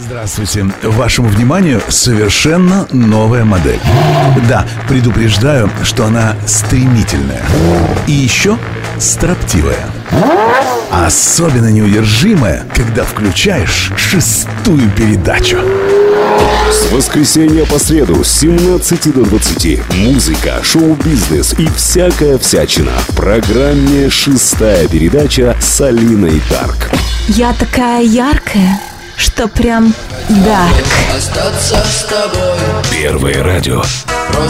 Здравствуйте. Вашему вниманию совершенно новая модель. Да, предупреждаю, что она стремительная. И еще строптивая. Особенно неудержимая, когда включаешь 6-ю передачу. С воскресенья по среду с 17 до 20. Музыка, шоу-бизнес и всякая всячина. В программе «6-я передача» с Алиной Дарк. Я такая яркая, что прям дарк. Остаться с тобой. Первое радио